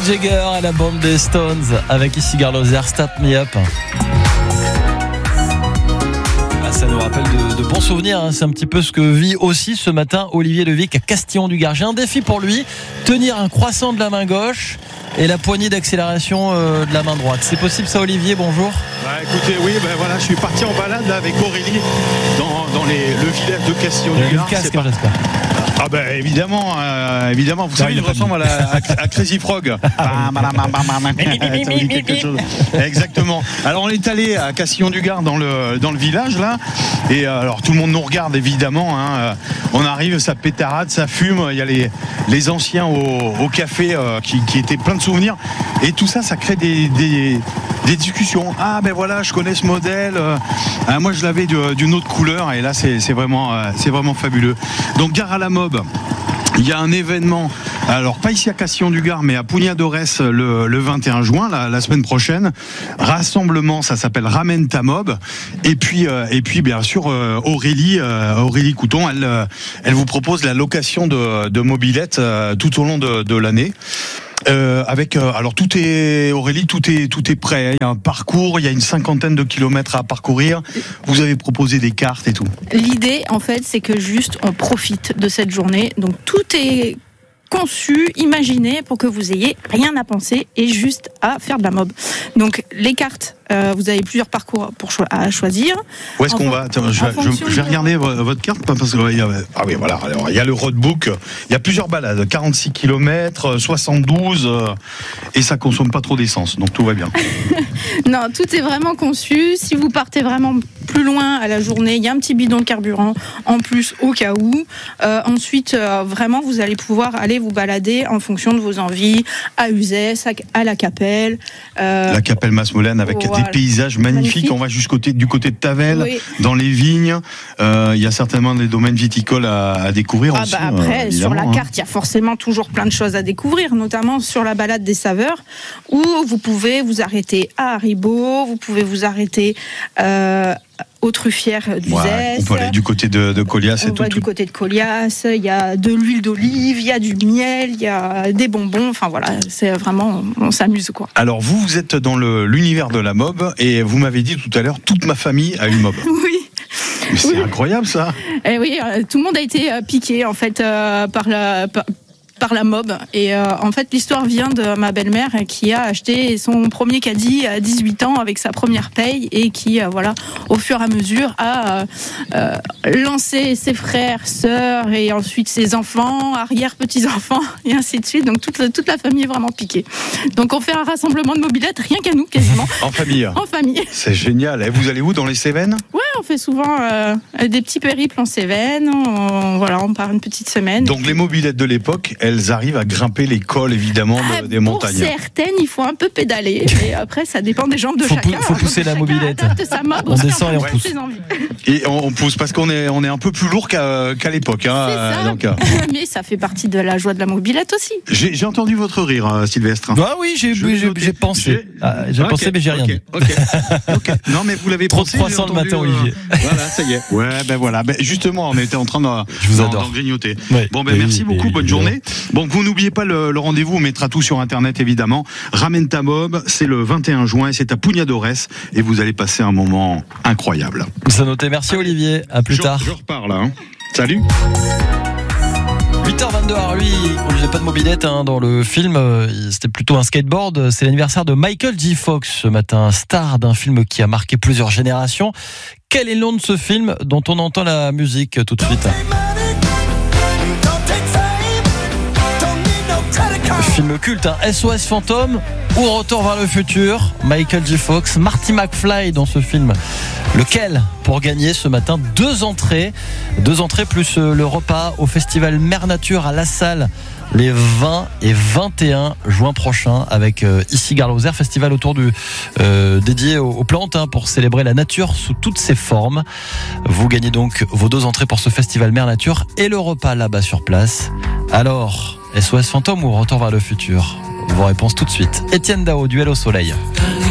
Jagger à la bande des Stones avec ici Garloser, Start Me Up. Ça nous rappelle de bons souvenirs, hein. C'est un petit peu ce que vit aussi ce matin Olivier Levic à Castillon-du-Gard. J'ai un défi pour lui, tenir un croissant de la main gauche et la poignée d'accélération de la main droite. C'est possible ça, Olivier? Bonjour. Écoutez, oui, voilà, je suis parti en balade là, avec Aurélie dans le village de Castillon-du-Gard. Casque, j'espère. Ah évidemment, vous savez, il ressemble à Crazy Frog. Exactement. Alors on est allé à Castillon-du-Gard dans le village là, et alors tout le monde nous regarde évidemment. Hein. On arrive, ça pétarade, ça fume. Il y a les anciens au café qui étaient pleins de souvenirs, et tout ça, ça crée des discussions. Voilà, je connais ce modèle. Moi je l'avais d'une autre couleur, et là c'est vraiment fabuleux. Donc gare à la Mob. Il y a un événement, alors pas ici à Castillon-du-Gard, mais à Pugnat-d'Orès le 21 juin, la semaine prochaine. Rassemblement, ça s'appelle Ramène ta Mob. Et puis bien sûr, Aurélie Couton, elle vous propose la location de mobylettes tout au long de l'année. Alors tout est prêt. Il y a un parcours, il y a une 50aine de kilomètres à parcourir. Vous avez proposé des cartes et tout. L'idée, en fait, c'est que juste on profite de cette journée. Donc tout est conçu, imaginé pour que vous ayez rien à penser et juste à faire de la mob. Donc les cartes, vous avez plusieurs parcours à choisir. Où est-ce qu'on va? Je vais regarder votre carte parce que voilà. Alors il y a le roadbook, il y a plusieurs balades, 46 km, 72 et ça consomme pas trop d'essence, donc tout va bien. Non, tout est vraiment conçu. Si vous partez vraiment plus loin à la journée, il y a un petit bidon de carburant en plus au cas où. Ensuite, vraiment, vous allez pouvoir aller vous balader en fonction de vos envies à Uzès, à la Capelle. La Capelle Masmolène avec des paysages magnifiques. On va du côté de Tavel, dans les vignes. Il y a certainement des domaines viticoles à découvrir aussi. Après, sur la carte, il y a forcément toujours plein de choses à découvrir, notamment sur la balade des saveurs, où vous pouvez vous arrêter à Haribo, vous pouvez vous arrêter aux truffières d'Uzès. On peut aller du côté de Colias. Du côté de Colias, il y a de l'huile d'olive, il y a du miel, il y a des bonbons. Enfin voilà, c'est vraiment, on s'amuse quoi. Alors vous êtes dans l'univers de la mob, et vous m'avez dit tout à l'heure, toute ma famille a une mob. Oui. Mais c'est incroyable ça. Et oui, tout le monde a été piqué en fait par la mob, et en fait l'histoire vient de ma belle-mère qui a acheté son premier caddie à 18 ans avec sa première paye, et qui au fur et à mesure a lancé ses frères, sœurs, et ensuite ses enfants, arrière-petits-enfants, et ainsi de suite. Donc toute la famille est vraiment piquée. Donc on fait un rassemblement de mobylettes rien qu'à nous quasiment. En famille. C'est génial. Et vous allez où, dans les Cévennes? Ouais, on fait souvent des petits périples en Cévennes. On part une petite semaine. Donc les mobylettes de l'époque, elles arrivent à grimper les cols évidemment des montagnes. Pour certaines, il faut un peu pédaler, et après ça dépend des jambes de chacun. Faut pousser la mobylette. On descend et on pousse. Et on pousse parce qu'on est un peu plus lourd qu'à l'époque. Hein, c'est ça. Mais ça fait partie de la joie de la mobylette aussi. J'ai entendu votre rire, Sylvestre. Ah oui, j'ai pensé. J'ai pensé, mais j'ai rien dit. Ok. Non, mais vous l'avez pensé. Trop de croissants le matin, Olivier. Voilà, ça y est. Ouais, voilà. Justement, on était en train d'en grignoter. Ouais. Bon, merci beaucoup. Bonne journée. Bon, vous n'oubliez pas le rendez-vous. On mettra tout sur Internet, évidemment. Ramène ta mob. C'est le 21 juin. Et c'est à Pugnat-d'Orès. Et vous allez passer un moment incroyable. Ça noté. Merci, Olivier. À plus tard. Je repars là. Salut. 8h22, alors lui, il conduisait pas de mobylette dans le film, c'était plutôt un skateboard. C'est l'anniversaire de Michael J. Fox ce matin, star d'un film qui a marqué plusieurs générations. Quel est le nom de ce film dont on entend la musique tout de suite? Film culte, SOS Fantôme ou Retour vers le futur. Michael J. Fox, Marty McFly dans ce film. Lequel pour gagner ce matin 2 entrées plus le repas au festival Mère Nature à La Salle les 20 et 21 juin prochains avec ici Garloser, festival autour dédié aux plantes pour célébrer la nature sous toutes ses formes. Vous gagnez donc vos 2 entrées pour ce festival Mère Nature et le repas là-bas sur place. Alors, SOS Fantôme ou Retour vers le futur? Vos réponses tout de suite. Étienne Dao, Duel au soleil.